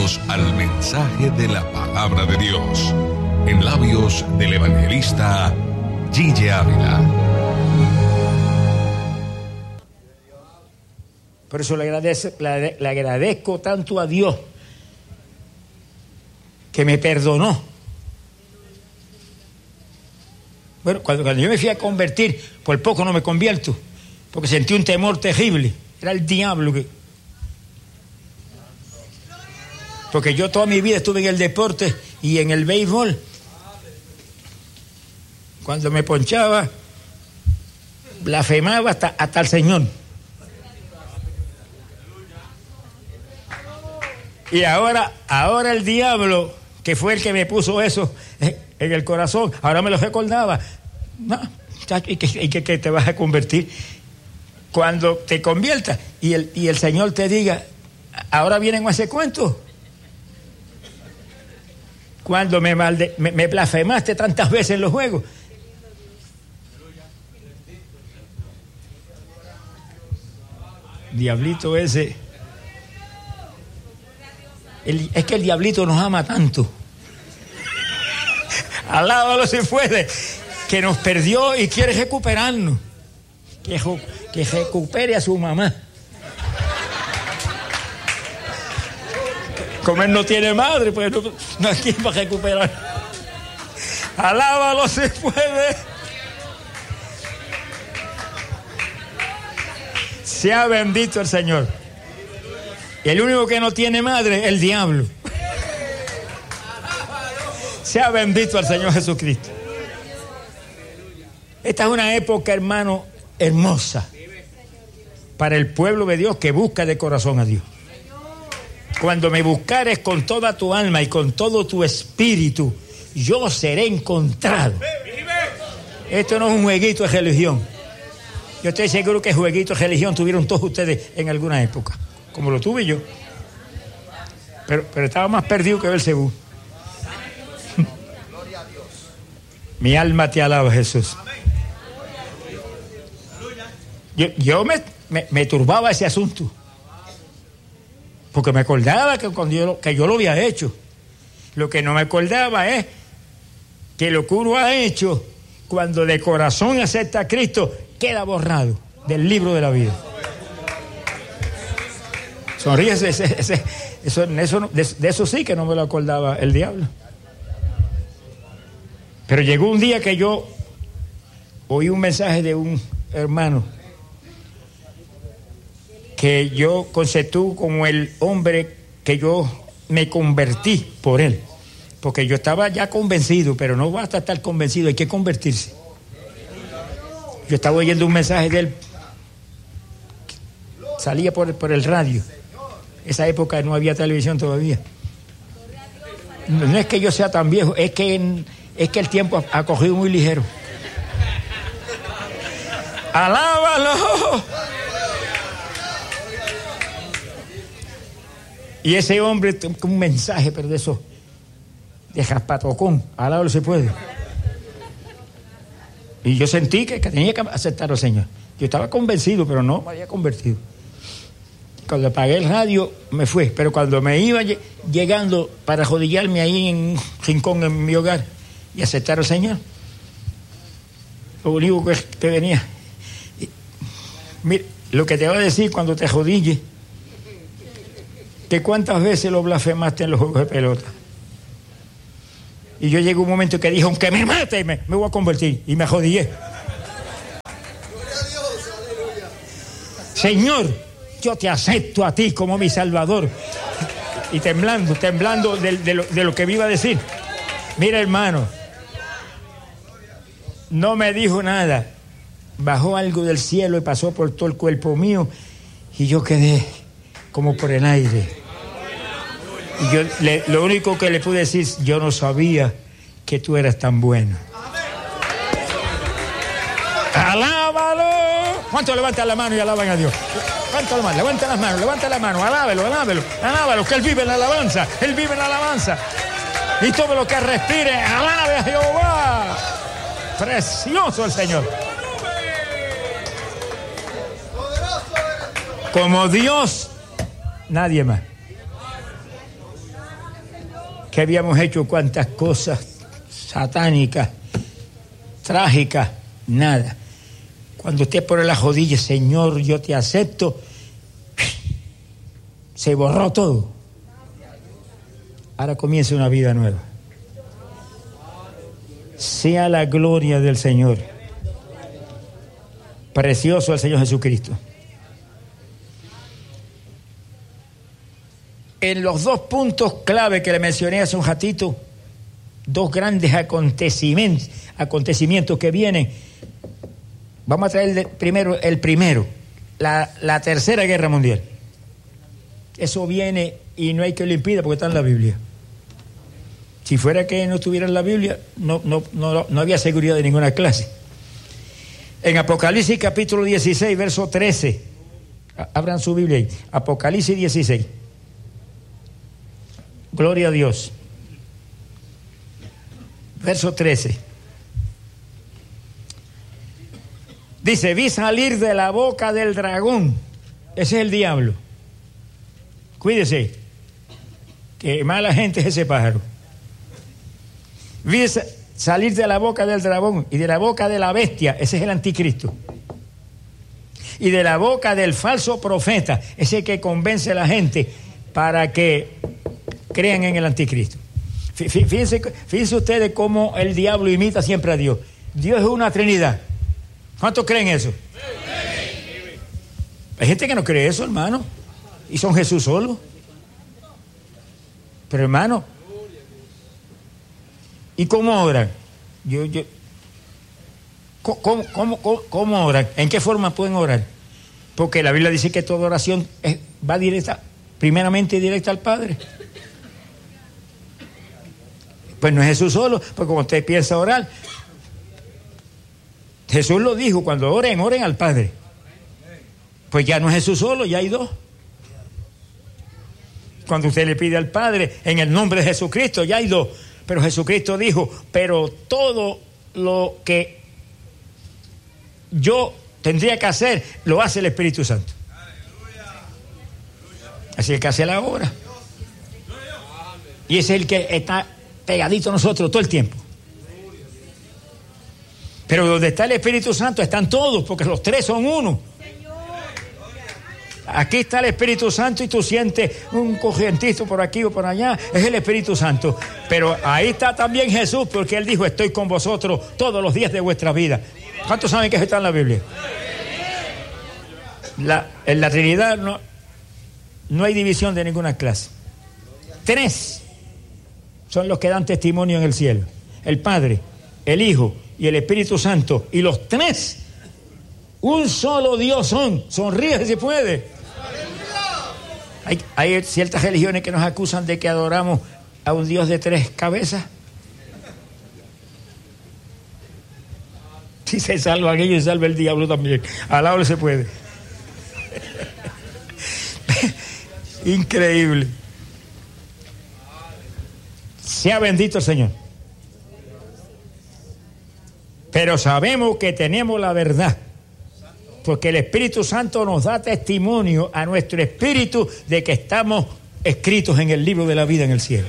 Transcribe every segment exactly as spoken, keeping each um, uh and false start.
Bienvenidos al mensaje de la palabra de Dios, en labios del evangelista Gille Ávila. Por eso le agradezco, le, le agradezco tanto a Dios que me perdonó. Bueno, cuando, cuando yo me fui a convertir, por poco no me convierto, porque sentí un temor terrible. Era el diablo que... Porque yo toda mi vida estuve en el deporte y en el béisbol. Cuando me ponchaba, blasfemaba hasta, hasta el Señor. Y ahora, ahora el diablo, que fue el que me puso eso en el corazón, ahora me lo recordaba. No, chacho, ¿y qué, y qué, qué te vas a convertir? Cuando te conviertas y el, y el Señor te diga, ahora vienen con ese cuento. Cuando me, malde, me, me blasfemaste tantas veces en los juegos. Diablito ese. El, es que el diablito nos ama tanto. Alábalo si puede. Que nos perdió y quiere recuperarnos. Que, que recupere a su mamá. Como él no tiene madre, pues no, no hay quien para recuperar. Alábalo si puede. Sea bendito el Señor. El único que no tiene madre, el diablo. Sea bendito al Señor Jesucristo. Esta es una época, hermano, hermosa para el pueblo de Dios que busca de corazón a Dios. Cuando me buscares con toda tu alma y con todo tu espíritu, yo seré encontrado. Esto no es un jueguito de religión. Yo estoy seguro que jueguito de religión tuvieron todos ustedes en alguna época, como lo tuve yo. Pero, pero estaba más perdido que Belcebú. Mi alma te alaba, Jesús. Yo, yo me, me, me turbaba ese asunto. Porque me acordaba que, cuando yo, que yo lo había hecho. Lo que no me acordaba es que lo que uno ha hecho, cuando de corazón acepta a Cristo, queda borrado del libro de la vida. Sonríese, ese, ese, eso, eso, de, de eso sí que no me lo acordaba el diablo. Pero llegó un día que yo oí un mensaje de un hermano que yo conceptúo como el hombre que yo me convertí por él. Porque yo estaba ya convencido, pero no basta estar convencido, hay que convertirse. Yo estaba oyendo un mensaje de él, salía por, por el radio. Esa época no había televisión todavía. No, no es que yo sea tan viejo, es que, en, es que el tiempo ha, ha cogido muy ligero. ¡Alábalo! Y ese hombre, un mensaje, pero de eso, de jaspatocón, alábalo si puede. Y yo sentí que, que tenía que aceptar al Señor. Yo estaba convencido, pero no me había convertido. Cuando apagué el radio, me fue. Pero cuando me iba llegando para arrodillarme ahí en un rincón en mi hogar y aceptar al Señor, lo único que, que venía. Y, mira, lo que te voy a decir cuando te arrodilles, que cuántas veces lo blasfemaste en los juegos de pelota. Y yo llegué a un momento que dije, aunque me mate, me, me voy a convertir. Y me arrodillé. Señor, yo te acepto a ti como mi Salvador. Y temblando, temblando de, de, lo, de lo que me iba a decir. Mira, hermano, no me dijo nada. Bajó algo del cielo y pasó por todo el cuerpo mío. Y yo quedé como por el aire. Y yo le, lo único que le pude decir, yo no sabía que tú eras tan bueno. ¡Alábalo! ¿Cuántos levantan la mano y alaban a Dios? Levanta la mano, levanta las manos, levanta la mano, alábelo, alábelo, alábelo, que Él vive en la alabanza, Él vive en la alabanza. Y todo lo que respire, alabe a Jehová. Precioso el Señor. Como Dios, nadie más. que habíamos hecho cuantas cosas satánicas, trágicas, nada. Cuando usted pone las rodillas, Señor, yo te acepto, se borró todo. Ahora comienza una vida nueva. Sea la gloria del Señor. Precioso el Señor Jesucristo. En los dos puntos clave que le mencioné hace un ratito, dos grandes acontecimientos, acontecimientos que vienen. Vamos a traer el primero, el primero, la, la Tercera Guerra Mundial. Eso viene y no hay que lo impida porque está en la Biblia. Si fuera que no estuviera en la Biblia, no, no, no, no había seguridad de ninguna clase. En Apocalipsis capítulo dieciséis, verso trece, abran su Biblia ahí, Apocalipsis dieciséis. Gloria a Dios. Verso trece. Dice, vi salir de la boca del dragón. Ese es el diablo. Cuídese, que mala gente es ese pájaro. Vi salir de la boca del dragón y de la boca de la bestia. Ese es el anticristo. Y de la boca del falso profeta. Ese que convence a la gente para que crean en el anticristo. Fíjense, fíjense ustedes cómo el diablo imita siempre a Dios. Dios es una Trinidad. ¿Cuántos creen eso? Hay gente que no cree eso, hermano. Y son Jesús solo. Pero hermano, ¿y cómo oran? Yo, yo, ¿cómo, cómo, cómo, cómo oran? ¿En qué forma pueden orar? Porque la Biblia dice que toda oración es, va directa, primeramente directa al Padre. Pues no es Jesús solo, porque cuando usted piensa orar, Jesús lo dijo, cuando oren, oren al Padre. Pues ya no es Jesús solo, ya hay dos. Cuando usted le pide al Padre en el nombre de Jesucristo, ya hay dos. Pero Jesucristo dijo, pero todo lo que yo tendría que hacer, lo hace el Espíritu Santo. Así es que hace la obra. Y ese es el que está pegadito a nosotros todo el tiempo. Pero donde está el Espíritu Santo están todos, porque los tres son uno. Aquí está el Espíritu Santo y tú sientes un corrientito por aquí o por allá, es el Espíritu Santo. Pero ahí está también Jesús, porque Él dijo, estoy con vosotros todos los días de vuestra vida. ¿Cuántos saben que eso está en la Biblia? La, en la Trinidad no, no hay división de ninguna clase. Tres son los que dan testimonio en el cielo: el Padre, el Hijo y el Espíritu Santo. Y los tres, un solo Dios son. Sonríe si puede. Hay, hay ciertas religiones que nos acusan de que adoramos a un Dios de tres cabezas. Si se salvan ellos, se salva el diablo también. Al lado se puede. Increíble. Sea bendito el Señor. Pero sabemos que tenemos la verdad, porque el Espíritu Santo nos da testimonio a nuestro espíritu de que estamos escritos en el libro de la vida en el cielo.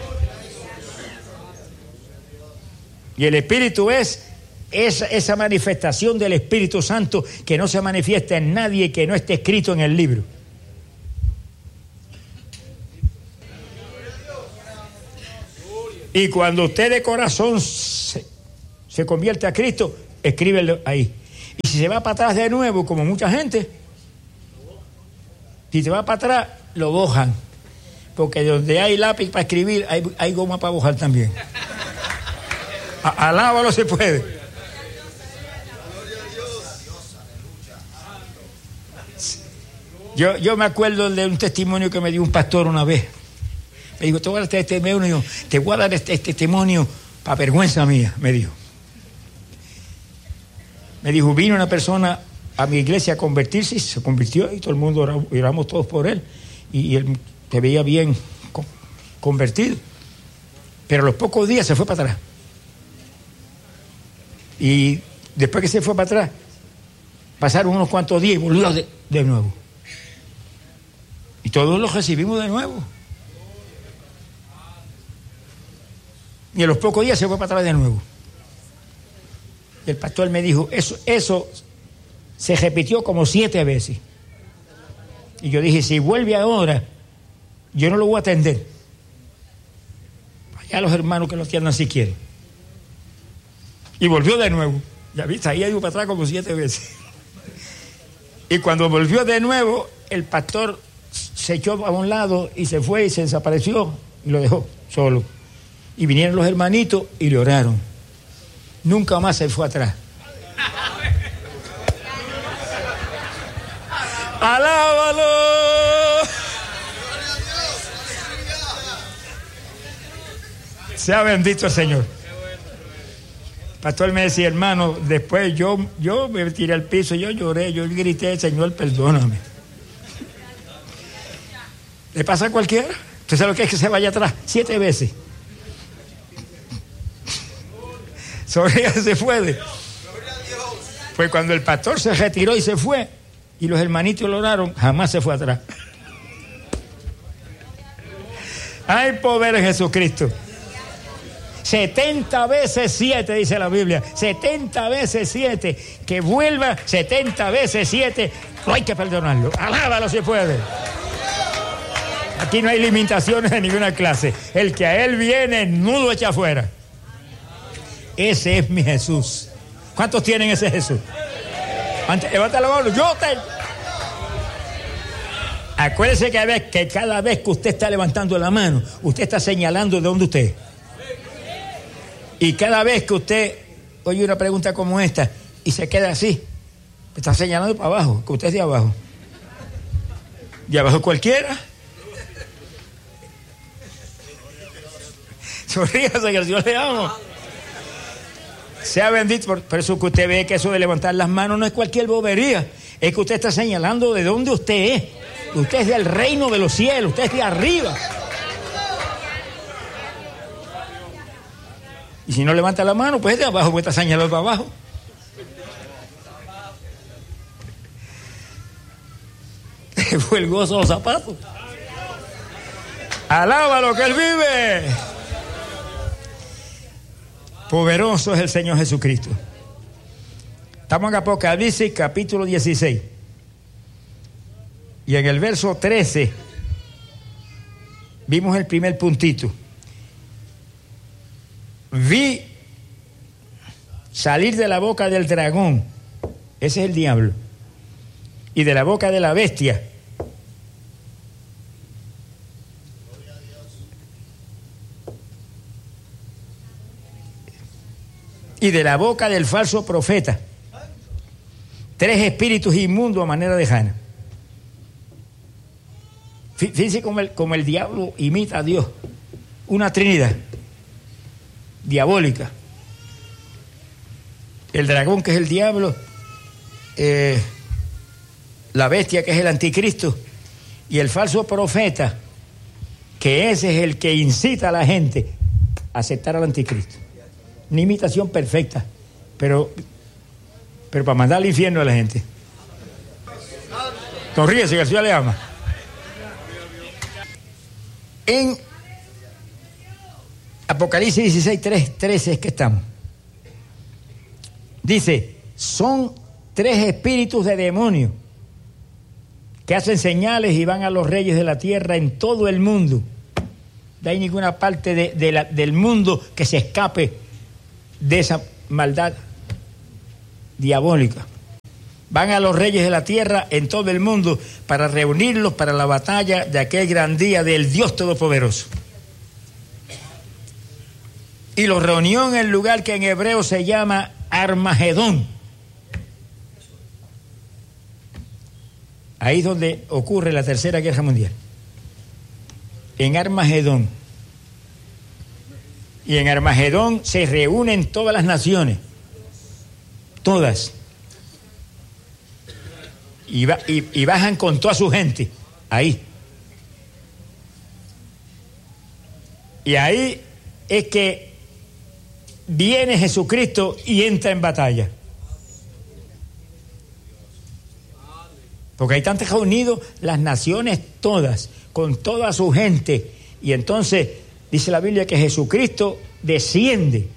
Y el Espíritu es esa, esa manifestación del Espíritu Santo que no se manifiesta en nadie que no esté escrito en el libro. Y cuando usted de corazón se, se convierte a Cristo, escríbelo ahí. Y si se va para atrás de nuevo, como mucha gente, si se va para atrás, lo bojan. Porque donde hay lápiz para escribir, hay, hay goma para bojar también. Alábalo se puede. Yo, yo me acuerdo de un testimonio que me dio un pastor una vez. Me dijo, te voy a dar este testimonio, te voy a dar este, este testimonio para vergüenza mía, me dijo. Me dijo, vino una persona a mi iglesia a convertirse y se convirtió y todo el mundo oramos, oramos todos por él. Y, y él se veía bien con, convertido. Pero a los pocos días se fue para atrás. Y después que se fue para atrás, pasaron unos cuantos días y volvió de, de nuevo. Y todos los recibimos de nuevo. Y a los pocos días se fue para atrás de nuevo. Y el pastor me dijo, eso, eso se repitió como siete veces. Y yo dije, si vuelve ahora, yo no lo voy a atender. Allá los hermanos que lo atiendan si quieren. Y volvió de nuevo. Ya viste, ahí ido para atrás como siete veces. Y cuando volvió de nuevo, el pastor se echó a un lado y se fue y se desapareció y lo dejó solo. Y vinieron los hermanitos y le oraron. Nunca más se fue atrás. ¡Alábalo! Sea bendito el Señor. El pastor me decía, hermano, después yo, yo me tiré al piso, yo lloré, yo grité, Señor, perdóname. ¿Le pasa a cualquiera? ¿Usted sabe lo que es que se vaya atrás? Siete veces. Sobre ella se puede. Pues cuando el pastor se retiró y se fue, y los hermanitos lo oraron, jamás se fue atrás. Hay poder en Jesucristo. setenta veces siete, dice la Biblia. setenta veces siete. Que vuelva setenta veces siete. No hay que perdonarlo. Alábalo si puede. Aquí no hay limitaciones de ninguna clase. El que a él viene, nudo echa afuera. Ese es mi Jesús. ¿Cuántos tienen ese Jesús? Antes, levanta la mano. Yo te... Acuérdese que, vez, que cada vez que usted está levantando la mano, usted está señalando de dónde usted es. Y cada vez que usted oye una pregunta como esta y se queda así, está señalando para abajo, que usted es de abajo. De abajo cualquiera. Sonríase que el Señor le ama. Sea bendito. Por, por eso que usted ve que eso de levantar las manos no es cualquier bobería. Es que usted está señalando de dónde usted es. Usted es del reino de los cielos. Usted es de arriba. Y si no levanta la mano, pues es de abajo, pues está señalando para abajo. Fue el gozo de los zapatos. Alábalo que él vive. Poderoso es el Señor Jesucristo. Estamos en Apocalipsis capítulo dieciséis. Y en el verso trece vimos el primer puntito. Vi salir de la boca del dragón, ese es el diablo, y de la boca de la bestia, y de la boca del falso profeta, tres espíritus inmundos a manera de Jana. Fíjense cómo el, cómo el diablo imita a Dios, una trinidad diabólica. El dragón, que es el diablo, eh, la bestia, que es el anticristo, y el falso profeta, que ese es el que incita a la gente a aceptar al anticristo. Una imitación perfecta, pero, pero para mandar al infierno a la gente. Sonríese, que el Señor le ama. En Apocalipsis dieciséis, tres, trece es que estamos. Dice, son tres espíritus de demonios que hacen señales y van a los reyes de la tierra en todo el mundo. No hay ninguna parte de, de la, del mundo que se escape de esa maldad diabólica. Van a los reyes de la tierra en todo el mundo para reunirlos para la batalla de aquel gran día del Dios Todopoderoso. Y los reunió en el lugar que en hebreo se llama Armagedón. Ahí es donde ocurre la Tercera Guerra Mundial. En Armagedón. Y en Armagedón se reúnen todas las naciones. Todas. Y, va, y, y bajan con toda su gente. Ahí. Y ahí es que viene Jesucristo y entra en batalla. Porque ahí están reunidos las naciones todas, con toda su gente. Y entonces dice la Biblia que Jesucristo desciende,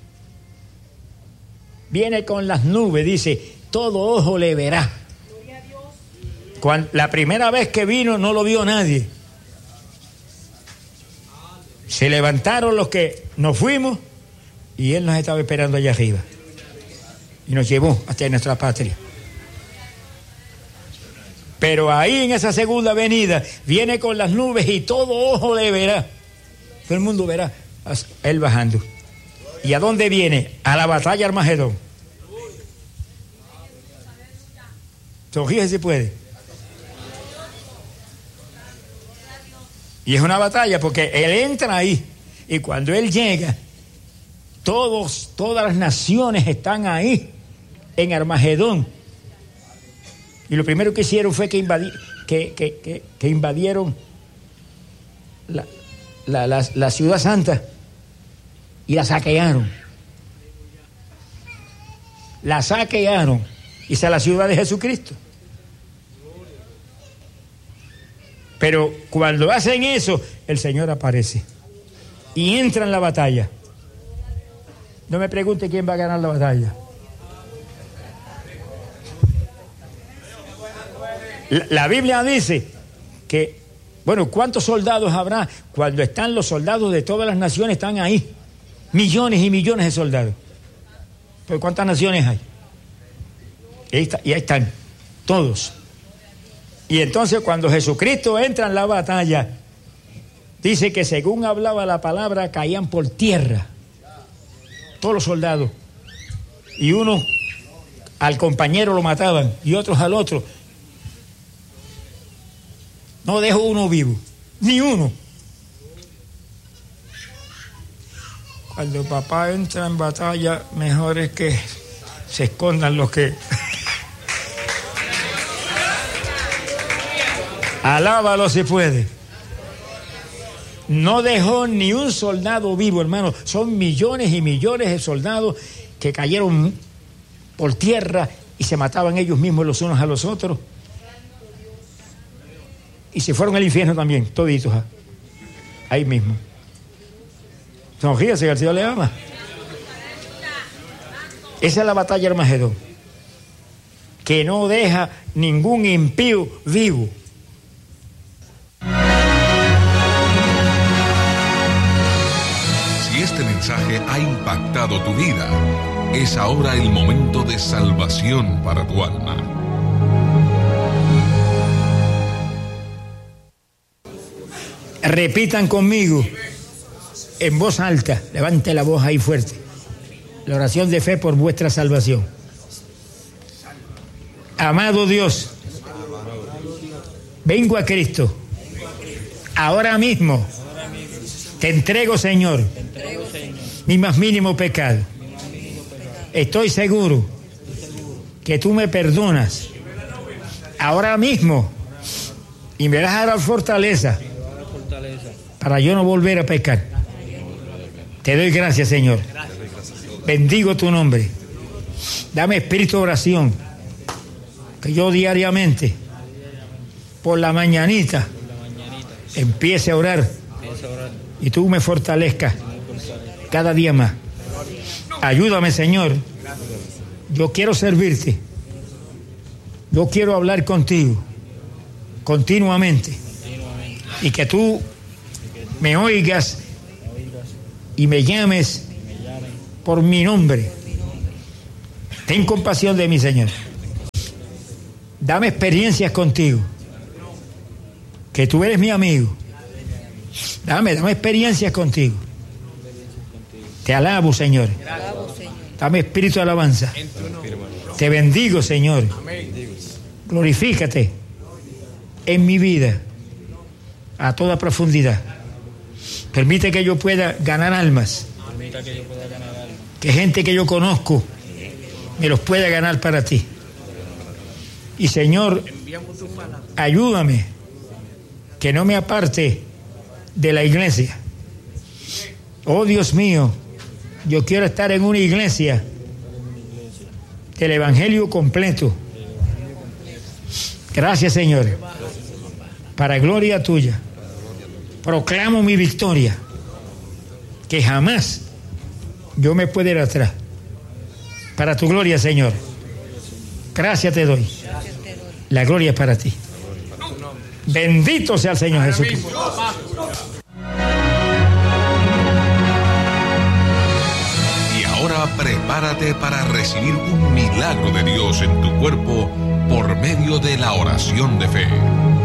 viene con las nubes, dice, todo ojo le verá. Cuando, la primera vez que vino no lo vio nadie. Se levantaron los que nos fuimos y Él nos estaba esperando allá arriba y nos llevó hasta nuestra patria. Pero ahí en esa segunda venida viene con las nubes y todo ojo le verá. Todo el mundo verá a Él bajando. ¿Y a dónde viene? A la batalla Armagedón. Sonríe si puede. Y es una batalla porque Él entra ahí. Y cuando Él llega, todos, todas las naciones están ahí en Armagedón. Y lo primero que hicieron fue que, invadi- que, que, que, que invadieron la, la, la, la ciudad santa y la saquearon. La saquearon. Y esa es la ciudad de Jesucristo. Pero cuando hacen eso, el Señor aparece y entra en la batalla. No me pregunte quién va a ganar la batalla. La, la Biblia dice que, bueno, ¿cuántos soldados habrá? Cuando están los soldados de todas las naciones, están ahí. Millones y millones de soldados. ¿Pero cuántas naciones hay? Y ahí, está, y ahí están, todos. Y entonces cuando Jesucristo entra en la batalla, dice que según hablaba la palabra, caían por tierra todos los soldados. Y unos al compañero lo mataban y otros al otro. No dejó uno vivo, ni uno. Cuando papá entra en batalla, mejor es que se escondan los que... Alábalo si puede. No dejó ni un soldado vivo, hermano. Son millones y millones de soldados que cayeron por tierra y se mataban ellos mismos los unos a los otros. Y se fueron al infierno también, toditos, ¿eh? Ahí mismo. Sonríase, que el Señor le ama. Esa es la batalla de Armagedón, que no deja ningún impío vivo. Si este mensaje ha impactado tu vida, es ahora el momento de salvación para tu alma. Repitan conmigo en voz alta, levante la voz ahí fuerte, la oración de fe por vuestra salvación. Amado Dios, vengo a Cristo, ahora mismo te entrego, Señor, mi más mínimo pecado. Estoy seguro que tú me perdonas ahora mismo y me vas a dar fortaleza para yo no volver a pecar. Te doy gracias, Señor. Bendigo tu nombre. Dame espíritu de oración, que yo diariamente, por la mañanita, empiece a orar y tú me fortalezcas cada día más. Ayúdame, Señor. Yo quiero servirte. Yo quiero hablar contigo continuamente y que tú me oigas y me llames por mi nombre. Ten compasión de mí, Señor. Dame experiencias contigo, que tú eres mi amigo. Dame, dame experiencias contigo. Te alabo, Señor. Dame espíritu de alabanza. Te bendigo, Señor. Glorifícate en mi vida a toda profundidad. Permite que yo pueda ganar almas. Que gente que yo conozco me los pueda ganar para ti. Y, Señor, ayúdame que no me aparte de la iglesia. Oh, Dios mío, yo quiero estar en una iglesia del evangelio completo. Gracias, Señor. Para gloria tuya, proclamo mi victoria que jamás yo me pueda ir atrás. Para tu gloria, Señor. Gracias te doy. La gloria es para ti. Bendito sea el Señor Jesucristo. Y ahora prepárate para recibir un milagro de Dios en tu cuerpo por medio de la oración de fe.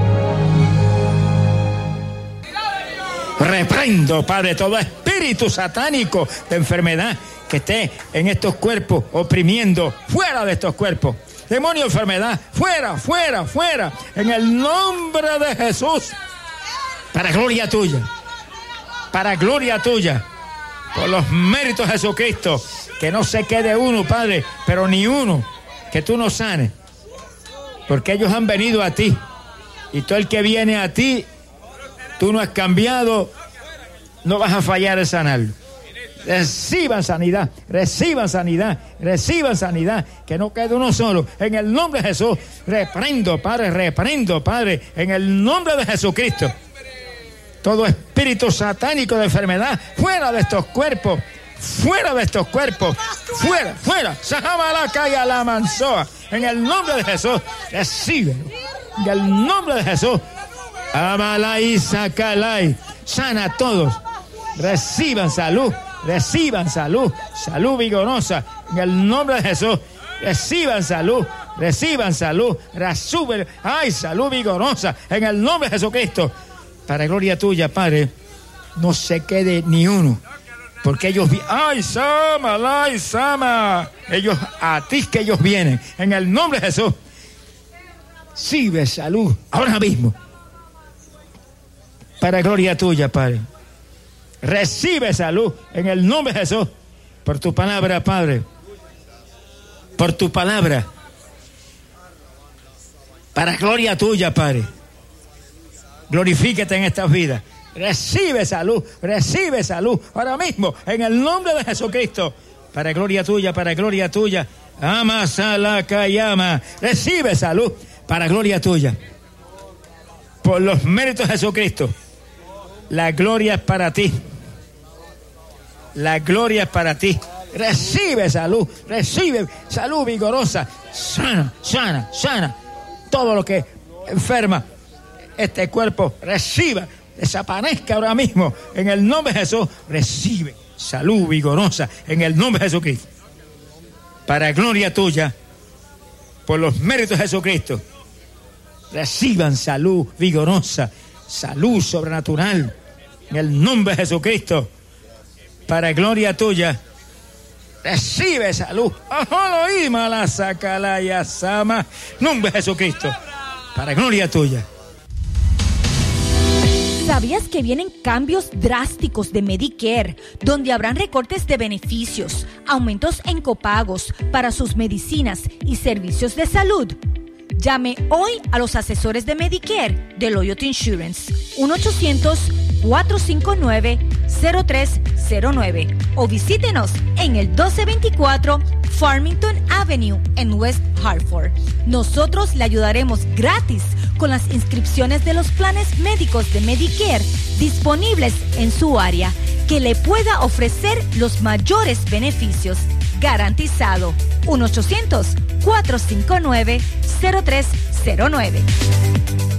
Reprendo, Padre, todo espíritu satánico de enfermedad que esté en estos cuerpos oprimiendo, fuera de estos cuerpos. Demonio de enfermedad, fuera, fuera, fuera, en el nombre de Jesús. Para gloria tuya, para gloria tuya, por los méritos de Jesucristo, que no se quede uno, Padre, pero ni uno, que tú nos sanes, porque ellos han venido a ti, y todo el que viene a ti, tú no has cambiado, no vas a fallar en sanarlo. Reciban sanidad, reciban sanidad, reciban sanidad, que no quede uno solo. En el nombre de Jesús, reprendo, Padre, reprendo, Padre, en el nombre de Jesucristo. Todo espíritu satánico de enfermedad, fuera de estos cuerpos, fuera de estos cuerpos, fuera, fuera. Sajamalaka y la mansoa. En el nombre de Jesús, recíbelo. En el nombre de Jesús, Amalai Sakalai, sana a todos. Reciban salud. Reciban salud, salud vigorosa, en el nombre de Jesús. Reciban salud, reciban salud, reciban, ay, salud vigorosa, en el nombre de Jesucristo. Para gloria tuya, Padre, no se quede ni uno, porque ellos, ay, Sama, ay, Sama, ellos, a ti que ellos vienen, en el nombre de Jesús. Recibe salud, ahora mismo, para gloria tuya, Padre. Recibe salud en el nombre de Jesús. Por tu palabra, Padre. Por tu palabra. Para gloria tuya, Padre. Glorifícate en estas vidas. Recibe salud, recibe salud ahora mismo en el nombre de Jesucristo. Para gloria tuya, para gloria tuya. Ama salakayama. Recibe salud para gloria tuya. Por los méritos de Jesucristo. La gloria es para ti. La gloria es para ti. Recibe salud, recibe salud vigorosa. Sana, sana, sana. Todo lo que enferma este cuerpo, reciba, desaparezca ahora mismo. En el nombre de Jesús, recibe salud vigorosa. En el nombre de Jesucristo. Para gloria tuya, por los méritos de Jesucristo, reciban salud vigorosa, salud sobrenatural. En el nombre de Jesucristo, para gloria tuya, recibe salud. Nombre de Jesucristo, para gloria tuya. ¿Sabías que vienen cambios drásticos de Medicare, donde habrán recortes de beneficios, aumentos en copagos para sus medicinas y servicios de salud? Llame hoy a los asesores de Medicare de Loyalty Insurance, uno ochocientos, cuatro cinco nueve, cero tres cero nueve, o visítenos en el doce veinticuatro Farmington Avenue en West Hartford. Nosotros le ayudaremos gratis con las inscripciones de los planes médicos de Medicare disponibles en su área, que le pueda ofrecer los mayores beneficios. Garantizado. uno ochocientos, cuatro cinco nueve, cero tres cero nueve.